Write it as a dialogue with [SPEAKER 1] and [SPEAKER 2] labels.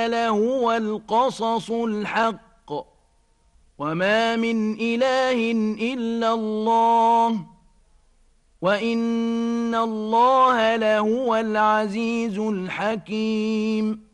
[SPEAKER 1] لهو القصص الحق وما من إله إلا الله وإن الله لهو العزيز الحكيم